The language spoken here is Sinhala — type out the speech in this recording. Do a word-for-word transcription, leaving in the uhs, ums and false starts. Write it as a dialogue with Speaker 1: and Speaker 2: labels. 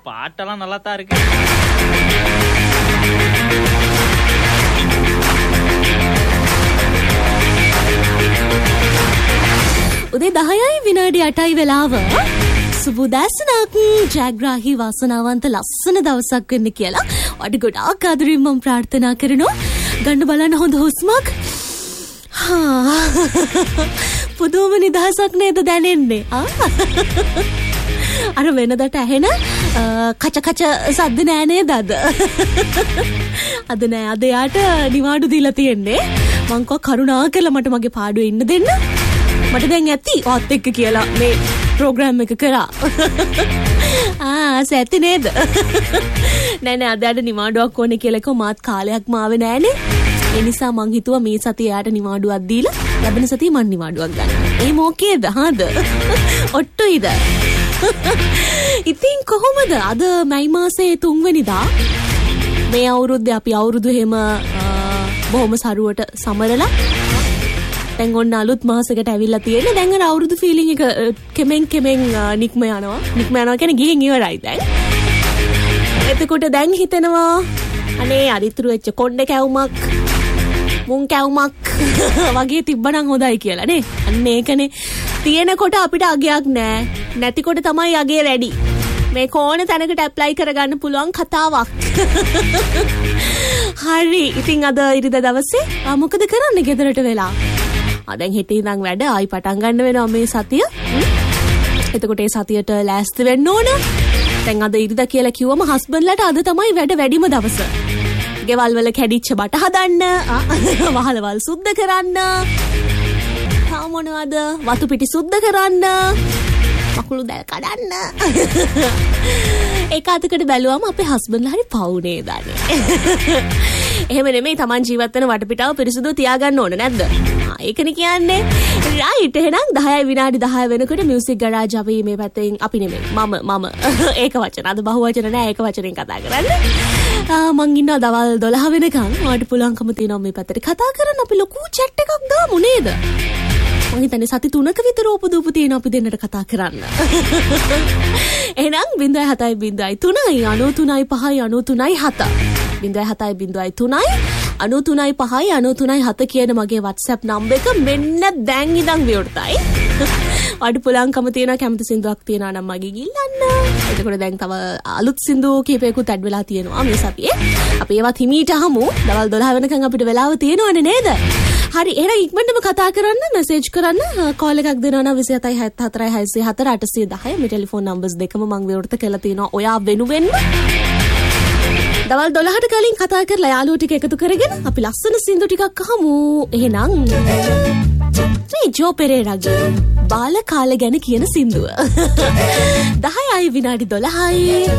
Speaker 1: பாட்டெல்லாம் நல்லா தான் இருக்கு.
Speaker 2: උදේ දහයයි විනාඩි අටයි වෙලාව. සුබෝදෑසනක්. ජයග්‍රාහී වාසනාවන්ත ලස්සන දවසක් වෙන්න කියලා වඩ ගොඩාක් ආදරෙන් මම ප්‍රාර්ථනා කරනවා. ගන්න බලන්න හොඳ හුස්මක්. පුදුම නිදහසක් නේද දැනෙන්නේ? අර වෙනදට ඇහෙන කච කච සද්ද නෑ නේද අද? අද නෑ. අද යාට නිවාඩු දීලා තියෙන්නේ. මං කව කරුණා කරලා මට මගේ පාඩුවේ ඉන්න දෙන්න. මට දැන් ඇති ඔත් එක්ක කියලා මේ ප්‍රෝග්‍රෑම් එක කරා. ආ සැති නේද? නෑ නෑ අද අද නිවාඩුවක් ඕනේ කියලා කිව්ව මාත් කාලයක්ම ආවේ නෑනේ. ඒ නිසා මං හිතුවා මේ සතිය යාට නිවාඩුවක් දීලා ලැබෙන සතිය මං නිවාඩුවක් ගන්නවා. ඒ මොකේද? හාද? ඔට්ටුයිද? ඉතින් කොහොමද අද මයි මාසේ තුන්වෙනිදා මේ අවුරුද්දේ අපි අවුරුදු එහෙම බොහොම සරුවට සමරලා දැන් ඔන්න අලුත් මාසයකට ඇවිල්ලා තියෙන්නේ. දැන් අර අවුරුදු ෆීලිං එක කෙමෙන් කෙමෙන් නික්ම යනවා. නික්ම යනවා කියන්නේ ගිහින් ඉවරයි දැන්. එතකොට දැන් හිතෙනවා අනේ අරිතුරු වෙච්ච කොණ්ඩේ කැවුමක් මුං කැවුමක් වගේ තිබ්බනම් හොඳයි කියලා නේ. අන්න ඒකනේ. තියෙනකොට අපිට අගයක් නෑ. නැතිකොට තමයි අගේ වැඩි. මේ කෝණ තැනකට ඇප්ලයි කරගන්න පුළුවන් කතාවක්. හරි. ඉතින් අද ඉරිදා දවසේ මොකද කරන්නේ ගෙදරට වෙලා? ආ දැන් හෙට ඉඳන් වැඩ ආයි පටන් ගන්න වෙනවා මේ සතිය. එතකොට ඒ සතියට ලෑස්ති වෙන්න ඕන. දැන් අද ඉරිදා කියලා කිව්වම හස්බන්ඩ්ලාට අද තමයි වැඩ වැඩිම දවස. ගෙවල් වල කැඩිච්ච බට හදන්න, වහලවල් සුද්ධ කරන්න. තා මොනවද? වතු පිටි සුද්ධ කරන්න. මකුළු දැල් කඩන්න. ඒක අතකට බැලුවම අපේ හස්බන්ඩ්ලා හරි පවුනේ දාන්නේ. එහෙම නෙමෙයි Taman ජීවත් වෙන වටපිටාව පිරිසිදු තියාගන්න ඕන නැද්ද? ආ ඒකනේ කියන්නේ. රයිට් එහෙනම් දහයයි විනාඩි දහය වෙනකොට මියුසික් ගරාජ් අපි මේ පැත්තෙන් අපි නෙමෙයි මම මම ඒක වචන අද බහුවචන නෑ ඒක වචනෙන් කතා කරන්නේ. ආ මං ඉන්නවා දවල් දොළහ වෙනකන්. ඔයාලට පුළුවන්කම තියෙනවා මේ පැත්තට කතා කරන්න. අපි ලොකු chat එකක් දාමු නේද? මං හිතන්නේ සති තුනක විතර උපදූප තියෙන අපි දෙන්නට කතා කරන්න. එහෙනම් බිංදුවයි හතයි බිංදුවයි තුනයි අනූ තුනයි පහයි අනූ තුනයි හත බිංදුවයි හතයි බිංදුවයි තුනයි අනූ තුනයි පහයි අනූ තුනයි හත කියන මගේ WhatsApp නම්බර් එක මෙන්න දැන් ඉඳන් විවෘතයි. ඔයාලට පුළුවන්කම තියෙනවා කැමති සින්දුවක් තියෙනවා නම් මගේ ගිල්ලන්න. එතකොට දැන් තව අලුත් සින්දු කීපයකුත් ඇඩ් වෙලා තියෙනවා මේ සතියේ. අපි ඒවත් හිමීට අහමු. දවල් දොළහ වෙනකන් අපිට වෙලාව තියෙනවනේ නේද? හරි එහෙනම් ඉක්මනටම කතා කරන්න මැසේජ් කරන්න කෝල් එකක් දෙනවා නම් විසි හතයි හත හතරයි හයසිය හතර අටසිය දහය මේ ටෙලිෆෝන් නම්බර්ස් දෙකම මම විවෘත කරලා තියෙනවා ඔයා වෙනුවෙන්ම. දවල් දොළහට කලින් කතා කරලා යාළුවෝ ටික එකතු කරගෙන අපි ලස්සන සින්දු ටිකක් අහමු. එහෙනම් මේ ජෝ පෙරේරාගේ බාල කාලේ ගැන කියන සින්දුව. දහයයි විනාඩි දොළහයි